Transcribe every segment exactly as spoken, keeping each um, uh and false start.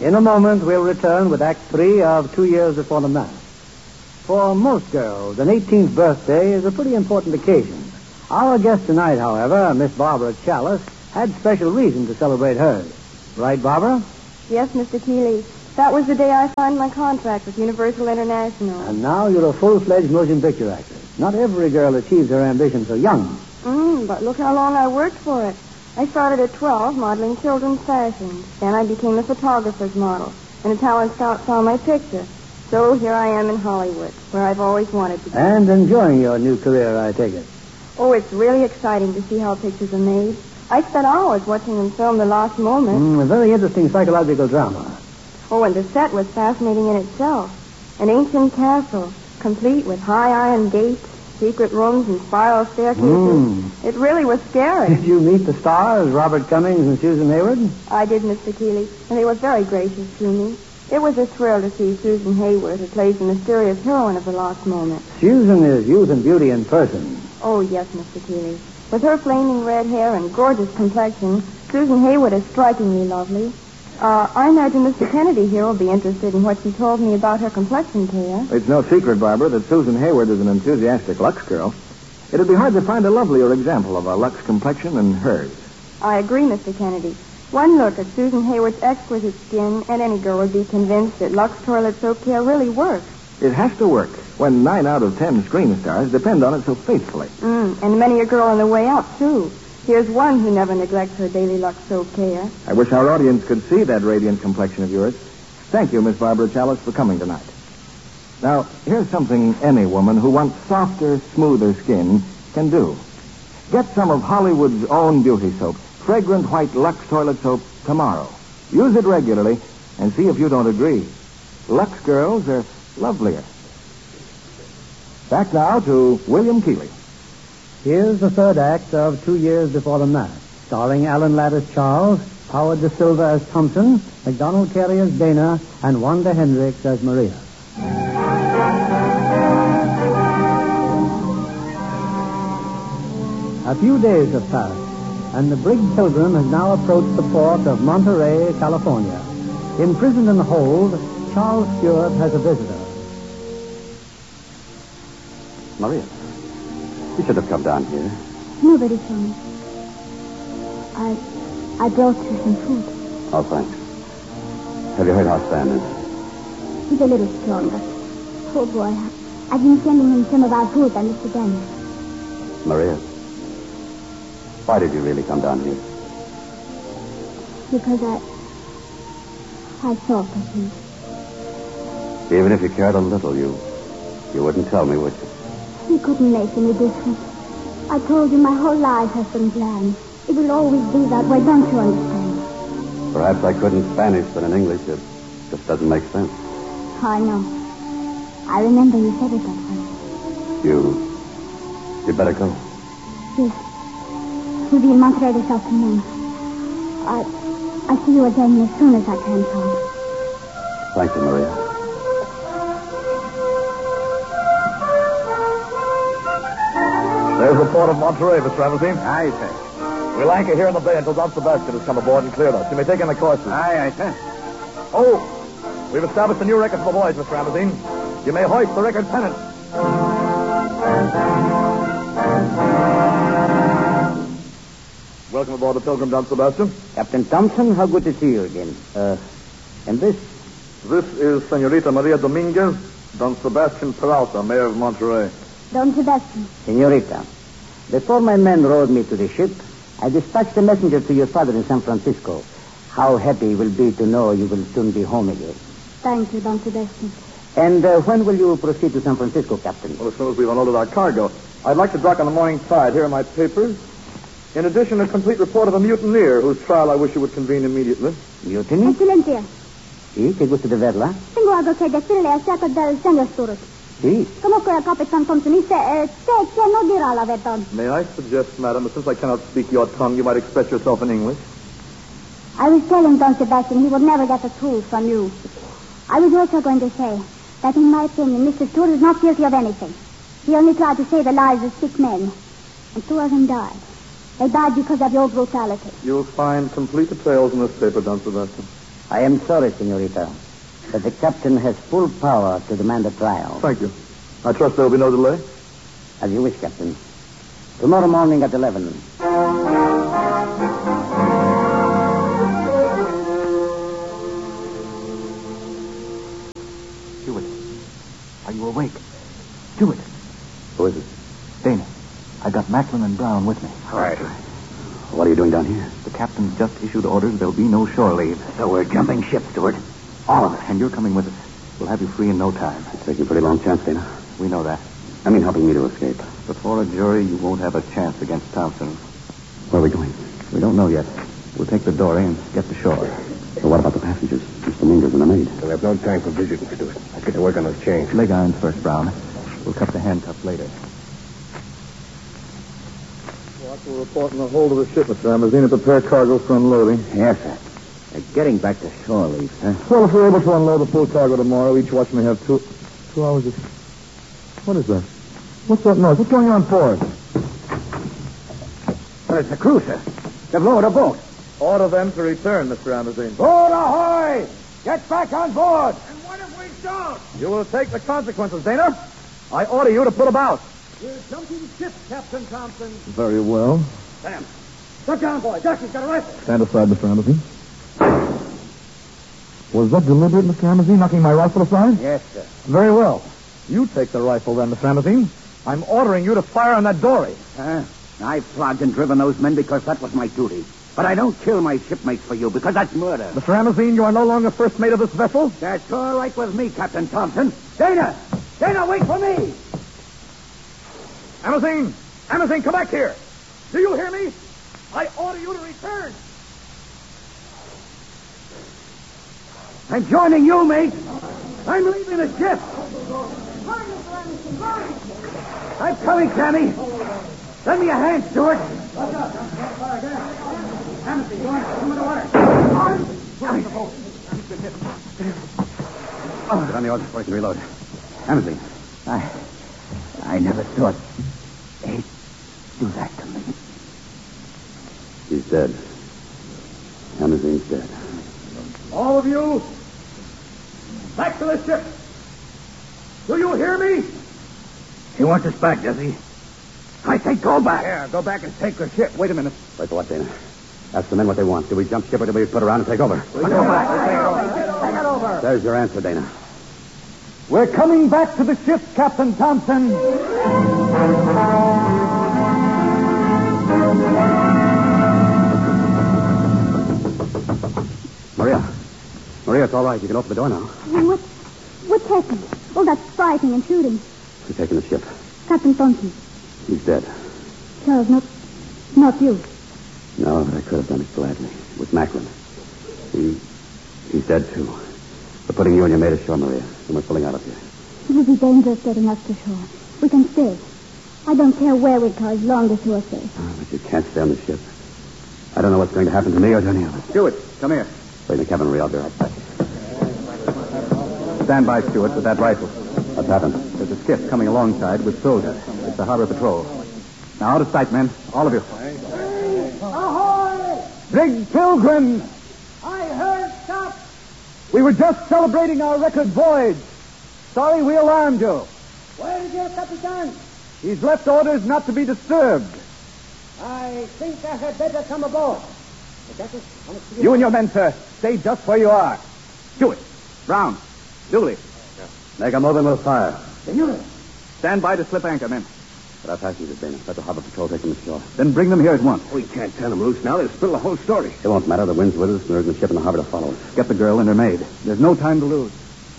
In a moment, we'll return with Act Three of Two Years Before the Mass. For most girls, an eighteenth birthday is a pretty important occasion. Our guest tonight, however, Miss Barbara Chalice, had special reason to celebrate hers. Right, Barbara? Yes, Mister Keeley. That was the day I signed my contract with Universal International. And now you're a full-fledged motion picture actress. Not every girl achieves her ambition so young. Mm, but look how long I worked for it. I started at twelve modeling children's fashions. Then I became a photographer's model, and a talent scout saw my picture. So here I am in Hollywood, where I've always wanted to be. And enjoying your new career, I take it. Oh, it's really exciting to see how pictures are made. I spent hours watching them film The Lost Moment. Mm, a very interesting psychological drama. Oh, and the set was fascinating in itself. An ancient castle, complete with high iron gates, secret rooms, and spiral staircases. Mm. It really was scary. Did you meet the stars, Robert Cummings and Susan Hayward? I did, Mister Keeley, and they were very gracious to me. It was a thrill to see Susan Hayward, who plays the mysterious heroine of The Lost Moment. Susan is youth and beauty in person. Oh, yes, Mister Keeley. With her flaming red hair and gorgeous complexion, Susan Hayward is strikingly lovely. Uh, I imagine Mister Kennedy here will be interested in what she told me about her complexion care. It's no secret, Barbara, that Susan Hayward is an enthusiastic Lux girl. It'd be hard to find a lovelier example of a Lux complexion than hers. I agree, Mister Kennedy. One look at Susan Hayward's exquisite skin, and any girl would be convinced that Lux toilet soap care really works. It has to work when nine out of ten screen stars depend on it so faithfully. Mm, and many a girl on the way out, too. Here's one who never neglects her daily Lux soap care. I wish our audience could see that radiant complexion of yours. Thank you, Miss Barbara Chalice, for coming tonight. Now, here's something any woman who wants softer, smoother skin can do. Get some of Hollywood's own beauty soap, fragrant white Lux toilet soap, tomorrow. Use it regularly and see if you don't agree. Lux girls are lovelier. Back now to William Keeley. Here's the third act of Two Years Before the Mass, starring Alan Ladd as Charles, Howard De Silva as Thompson, MacDonald Carey as Dana, and Wanda Hendricks as Maria. A few days have passed, and the brig Pilgrim has now approached the port of Monterey, California. Imprisoned in the hold, Charles Stewart has a visitor. Maria, you should have come down here. Nobody told me. I... I brought you some food. Oh, thanks. Have you heard how Stan is? He's a little stronger. Poor boy. I've been sending him some of our food by Mister Dennis. Maria, why did you really come down here? Because I... I thought of him. Even if you cared a little, you... You wouldn't tell me, would you? He couldn't make any difference. I told you my whole life has been planned. It will always be that way, don't you understand? Perhaps I couldn't Spanish, but in English it just doesn't make sense. I know. I remember you said it that way. You... You'd better go. Yes. We'll be in Monterey this afternoon. I... I'll see you again as soon as I can, Charles. Thank you, Maria. There's the port of Monterey, Mister Ramazine. Aye, sir. We'll anchor here in the bay until Don Sebastian has come aboard and cleared us. You may take in the courses. Aye, aye, sir. Oh, we've established a new record for the voyage, Mister Ramazine. You may hoist the record pennant. Welcome aboard the Pilgrim, Don Sebastian. Captain Thompson, how good to see you again. Uh, and this? This is Senorita Maria Dominguez, Don Sebastian Peralta, Mayor of Monterey. Don Sebastian. Senorita, before my men rowed me to the ship, I dispatched a messenger to your father in San Francisco. How happy he will be to know you will soon be home again. Thank you, Don Sebastian. And uh, when will you proceed to San Francisco, Captain? Well, as soon as we've unloaded our cargo. I'd like to dock on the morning tide. Here are my papers. In addition, a complete report of a mutineer whose trial I wish you would convene immediately. Mutiny? Excellentia. Sì, che gusto di verla? Tengo algo che decirle acerca del señor Stewart. Sì. Comunque il Capitan Thompson dice eh, che, che non dirà la verità. May I suggest, madam, that since I cannot speak your tongue, you might express yourself in English? I was telling Don Sebastian he would never get the truth from you. I was also going to say that in my opinion, Mister Stewart is not guilty of anything. He only tried to save the lives of sick men. And two of them died. They died because of your brutality. You'll find complete details in this paper, Don Sebastian. I am sorry, senorita, but the captain has full power to demand a trial. Thank you. I trust there will be no delay. As you wish, Captain. Tomorrow morning at eleven. Stewart, are you awake? Stewart. Who is it? Dana, I got Macklin and Brown with me. All right. What are you doing down here? The captain's just issued orders there'll be no shore leave. So we're jumping ship, Stewart. All of us. And you're coming with us. We'll have you free in no time. It's taking a pretty long chance, Dana. We know that. I mean, helping me to escape. Before a jury, you won't have a chance against Thompson. Where are we going? We don't know yet. We'll take the dory and get to shore. So what about the passengers? Mister Mingers and the maid? We'll have no time for visiting, Stewart. Let's get to work on those chains. Leg irons first, Brown. We'll cut the handcuffs later. Watch will report in the hold of the ship, Mister Amazine, and prepare cargo for unloading. Yes, sir. Uh, getting back to shore leave, sir. Well, if we're able to unload the full cargo tomorrow, each watch may have two two hours of... What is that? What's that noise? What's going on forward? Well, it's the crew, sir. They've lowered a boat. Order them to return, Mister Amazine. Board ahoy! Get back on board! And what if we don't? You will take the consequences, Dana. I order you to put about. We're jumping ship, Captain Thompson. Very well. Sam, look down, boy. Dusty's got a rifle. Stand aside, Mister Amazine. Was that deliberate, Mister Amazine, knocking my rifle aside? Yes, sir. Very well. You take the rifle then, Mister Amazine. I'm ordering you to fire on that dory. Uh, I flogged and driven those men because that was my duty. But I don't kill my shipmates for you because that's murder. Mister Amazine, you are no longer first mate of this vessel. That's all right with me, Captain Thompson. Dana! Dana, wait for me! Amazine! Amazine, come back here! Do you hear me? I order you to return! I'm joining you, mate. I'm leaving the ship. I'm coming, Sammy. Lend me a hand, Stuart. Get on the oars before I can reload. Amazing. I, I never thought they'd do that to me. He's dead. Amazine's dead. All of you, back to the ship. Do you hear me? He wants us back, does he? I say go back. Yeah, go back and take the ship. Wait a minute. Wait for what, Dana? Ask the men what they want. Do we jump ship or do we put around and take over? We go back. Take it over. Take it over. There's your answer, Dana. We're coming back to the ship, Captain Thompson. Maria. Maria, it's all right. You can open the door now. What? What's happened? All that fighting and shooting. We're taking the ship. Captain Thompson. He's dead. Charles, not, not you. No, but I could have done it gladly. It was Macklin. He, he's dead, too. We're putting you and your mate ashore, Maria, and we're pulling out of here. It will be dangerous getting us to shore. We can stay. I don't care where we go as long as you are safe. Oh, but you can't stay on the ship. I don't know what's going to happen to me or to any of us. Stewart, come here. Wait in the cabin, Maria. I'll be right back. Stand by, Stewart, with that rifle. What's happened? There's a skiff coming alongside with soldiers. It's the harbor patrol. Now, out of sight, men. All of you. Ahoy! Big Pilgrim! I heard stop! We were just celebrating our record voyage. Sorry we alarmed you. Where is your Capitan? He's left orders not to be disturbed. I think I had better come aboard. You and your men, sir, stay just where you are. Stewart, Brown, Dooley. Make a move and we'll fire. Senor. Stand by to slip anchor, men. But our passengers, Dana. Let the harbor patrol take them ashore. Then bring them here at once. We can't turn them loose now. They'll spill the whole story. It won't matter. The wind's with us, and there isn't a ship in the harbor to follow us. Get the girl and her maid. There's no time to lose.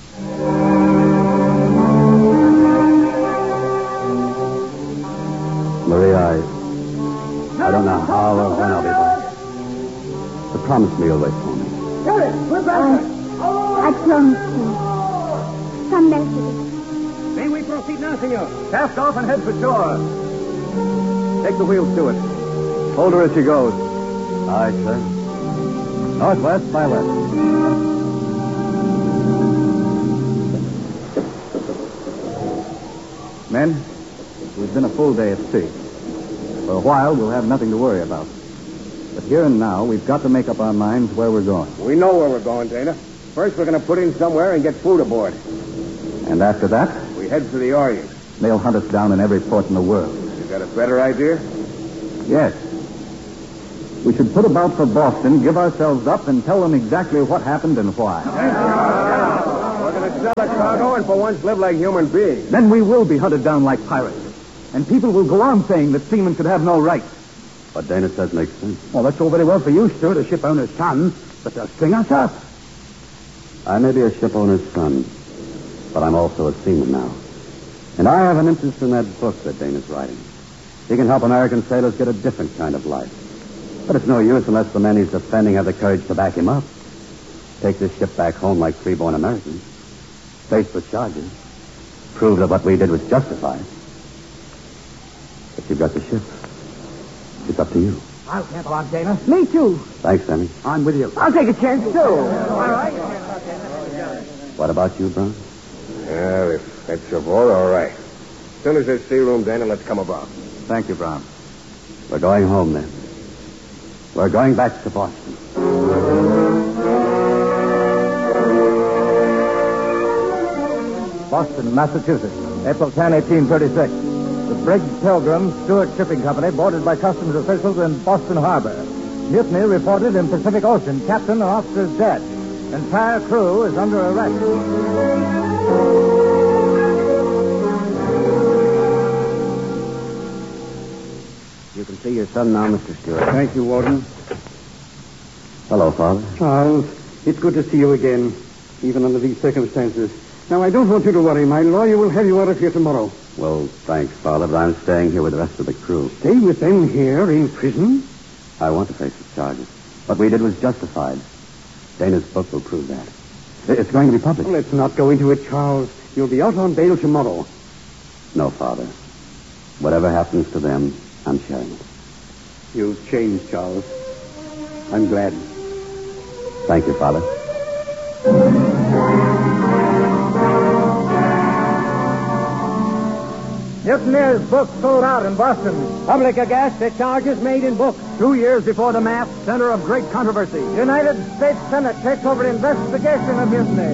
Maria, I... I don't know how or when I'll be back. But promise me you'll wait for me. We're back. I promise you. Some messages. May we proceed now, senor? Cast off and head for shore. Take the wheel, Stewart. Hold her as she goes. Aye, sir. Northwest by west. Men, we've been a full day at sea. For a while, we'll have nothing to worry about. But Here and now, we've got to make up our minds where we're going. We know where we're going, Dana. First, we're going to put in somewhere and get food aboard. And after that, We head for the Orient. they'll hunt us down in every port in the world. You got a better idea? Yes. We should put about for Boston, give ourselves up, and tell them exactly what happened and why. We're going to sell a cargo and for once live like human beings. Then we will be hunted down like pirates. And people will go on saying that seamen should have no rights. What Dana says makes sense. Well, that's all very well for you, Stuart, a ship owner's son, but they'll string us up. I may be a ship owner's son, but I'm also a seaman now. And I have an interest in that book that Dana's writing. He can help American sailors get a different kind of life. But it's no use unless the men he's defending have the courage to back him up. Take this ship back home like freeborn Americans. Face the charges. Prove that what we did was justified. But you've got the ship. It's up to you. I'll camp along, Dana. Me too. Thanks, Sammy. I'm with you. I'll take a chance, too. All right. What about you, Brown? Well, if that's your boy, all right. As soon as there's sea room, Dana, let's come about. Thank you, Brown. We're going home then. We're going back to Boston. Boston, Massachusetts, April tenth, eighteen thirty-six. The brig Pilgrim, Stewart Shipping Company, boarded by customs officials in Boston Harbor. Mutiny reported in Pacific Ocean. Captain and officers dead. Entire crew is under arrest. You can see your son now, Mister Stewart. Thank you, Warden. Hello, Father. Charles, it's good to see you again, even under these circumstances. Now, I don't want you to worry. My lawyer will have you out of here tomorrow. Well, thanks, Father, but I'm staying here with the rest of the crew. Stay with them here in prison? I want to face the charges. What we did was justified. Dana's book will prove that. It's going to be published. Let's not go into it, Charles. You'll be out on bail tomorrow. No, Father. Whatever happens to them, I'm sharing it. You've changed, Charles. I'm glad. Thank you, Father. Mutineer's book sold out in Boston. Public aghast, the charges made in book. Two years before the map, center of great controversy. United States Senate takes over investigation of mutiny.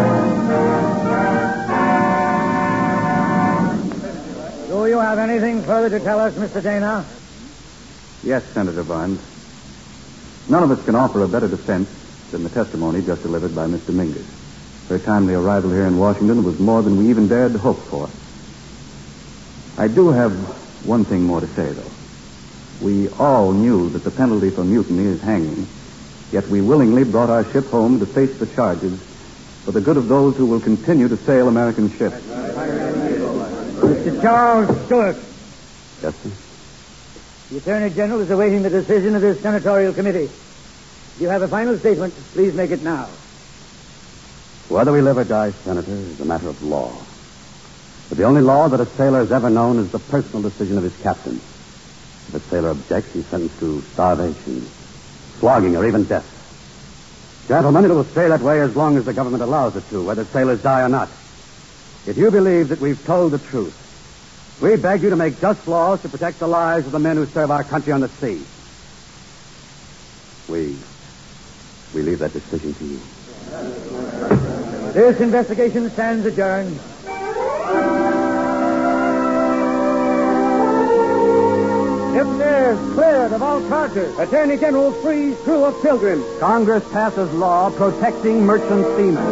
Do you have anything further to tell us, Mister Dana? Yes, Senator Barnes. None of us can offer a better defense than the testimony just delivered by Miss Dominguez. Her timely arrival here in Washington was more than we even dared to hope for. I do have one thing more to say, though. We all knew that the penalty for mutiny is hanging, yet we willingly brought our ship home to face the charges for the good of those who will continue to sail American ships. Mister Charles Stewart. Yes, sir? The Attorney General is awaiting the decision of this senatorial committee. If you have a final statement, please make it now. Whether we live or die, Senator, is a matter of law. But the only law that a sailor has ever known is the personal decision of his captain. If a sailor objects, he's sentenced to starvation, flogging, or even death. Gentlemen, it will stay that way as long as the government allows it to, whether sailors die or not. If you believe that we've told the truth, we beg you to make just laws to protect the lives of the men who serve our country on the sea. We, we leave that decision to you. This investigation stands adjourned. Mutineers cleared of all charges. Attorney General frees crew of Pilgrim. Congress passes law protecting merchant seamen.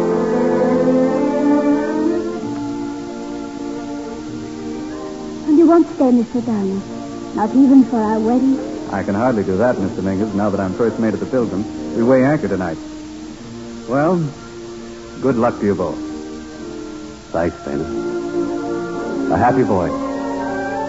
And you won't stay, Mister Dana? Not even for our wedding? I can hardly do that, Miss Dominguez, now that I'm first mate of the Pilgrim. We weigh anchor tonight. Well, good luck to you both. Thanks, Dana. A happy voyage.